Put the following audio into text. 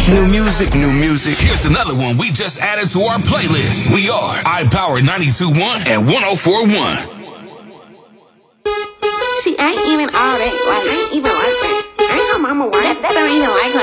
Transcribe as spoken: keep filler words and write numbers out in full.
New music, new music. Here's another one we just added to our playlist. We are iPower ninety-two point one and one oh four point one. She ain't even all that, like, ain't even